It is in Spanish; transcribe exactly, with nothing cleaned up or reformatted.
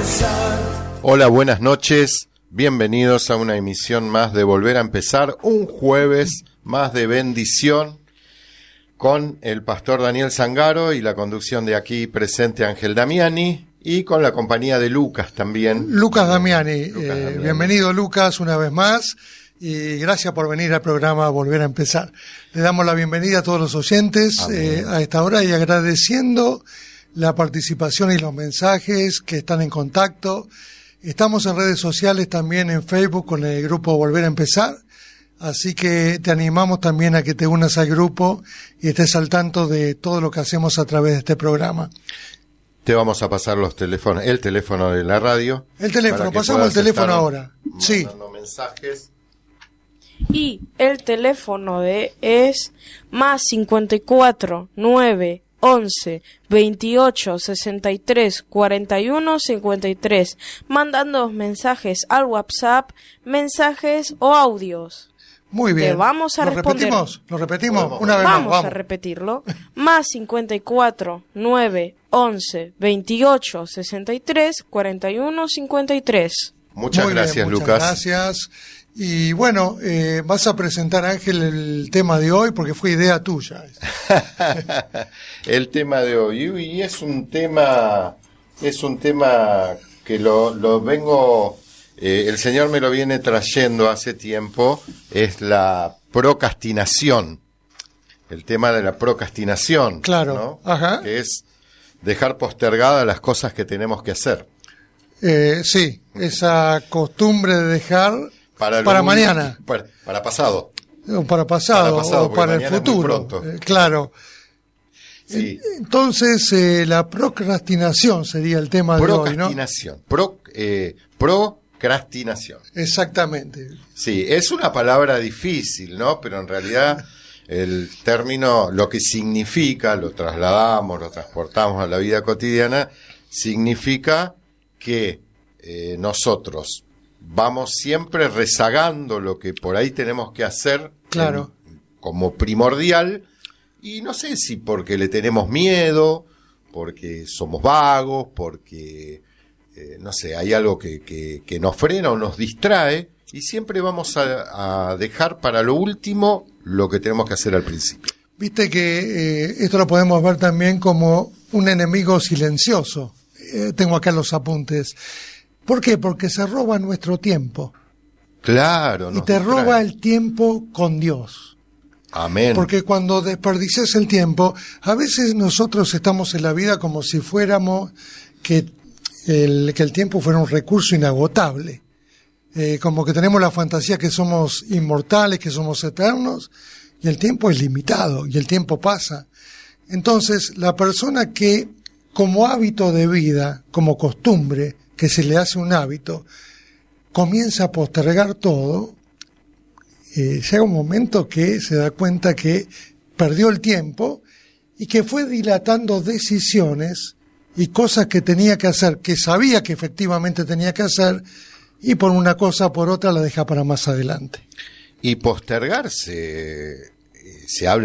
Hola, buenas noches. Bienvenidos a una emisión más de Volver a Empezar, un jueves más de bendición con el pastor Daniel Zangaro y la conducción de aquí presente Ángel Damiani y con la compañía de Lucas también. Lucas Damiani, Lucas eh, Damiani. Bienvenido Lucas una vez más y gracias por venir al programa Volver a Empezar. Le damos la bienvenida a todos los oyentes eh, a esta hora y agradeciendo la participación y los mensajes que están en contacto. Estamos en redes sociales también en Facebook con el grupo Volver a Empezar, así que te animamos también a que te unas al grupo y estés al tanto de todo lo que hacemos a través de este programa. Te vamos a pasar los teléfonos, el teléfono de la radio. El teléfono, pasamos el teléfono ahora. Sí. Mensajes. Y el teléfono de es más cincuenta y cuatro, nueve, once, veintiocho, sesenta y tres, cuarenta y uno, cincuenta y tres, mandando mensajes al WhatsApp, mensajes o audios. Muy bien. Te vamos a ¿Lo responder. repetimos? ¿Lo repetimos? Vamos, Una vez vamos más, vamos. a repetirlo. Más cincuenta y cuatro, nueve, once, veintiocho, sesenta y tres, cuarenta y uno, cincuenta y tres. Muchas Muy bien, gracias, muchas Lucas. Gracias. Y bueno, eh, vas a presentar, Ángel, el tema de hoy porque fue idea tuya. El tema de hoy, y es un tema, es un tema que lo, lo vengo, eh, el Señor me lo viene trayendo hace tiempo, es la procrastinación, el tema de la procrastinación, Claro, ¿no? ajá. Que es dejar postergadas las cosas que tenemos que hacer. Eh, sí, esa costumbre de dejar Para, para lo- mañana, Para, para pasado. o para pasado, Para pasado, o porque para el mañana es muy futuro. pronto. Eh, claro. Sí. Entonces, eh, la procrastinación sería el tema de hoy, ¿no? Procrastinación. Pro, eh, procrastinación. Exactamente. Sí, es una palabra difícil, ¿no? Pero en realidad el término, lo que significa, lo trasladamos, lo transportamos a la vida cotidiana, significa que eh, nosotros vamos siempre rezagando lo que por ahí tenemos que hacer Claro. en- como primordial, y no sé si porque le tenemos miedo, porque somos vagos, porque, eh, no sé, hay algo que, que, que nos frena o nos distrae, y siempre vamos a, a dejar para lo último lo que tenemos que hacer al principio. Viste que eh, esto lo podemos ver también como un enemigo silencioso. Eh, tengo acá los apuntes. ¿Por qué? Porque se roba nuestro tiempo. Claro, Y nos te distrae. roba el tiempo con Dios. Amén. Porque cuando desperdicias el tiempo, a veces nosotros estamos en la vida como si fuéramos que el, que el tiempo fuera un recurso inagotable. Eh, como que tenemos la fantasía que somos inmortales, que somos eternos, y el tiempo es limitado, y el tiempo pasa. Entonces, la persona que como hábito de vida, como costumbre, que se le hace un hábito, comienza a postergar todo, eh, llega un momento que se da cuenta que perdió el tiempo y que fue dilatando decisiones y cosas que tenía que hacer, que sabía que efectivamente tenía que hacer, y por una cosa o por otra la deja para más adelante. Y postergarse, eh, se habla